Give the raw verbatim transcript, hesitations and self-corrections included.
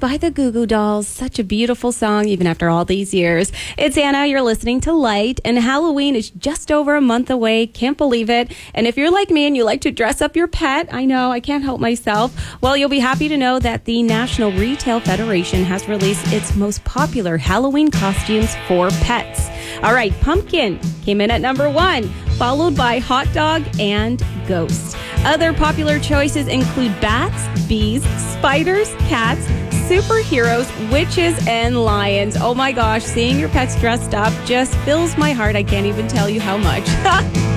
by the Goo Goo Dolls. Such a beautiful song, even after all these years. It's Anna. You're listening to Light, and Halloween is just over a month away. Can't believe it. And if you're like me and you like to dress up your pet, I know, I can't help myself. Well, you'll be happy to know that the National Retail Federation has released its most popular Halloween costumes for pets. All right, pumpkin came in at number one, followed by hot dog and ghost. Other popular choices include bats, bees, spiders, cats, superheroes, witches, and lions. Oh my gosh, seeing your pets dressed up just fills my heart. I can't even tell you how much.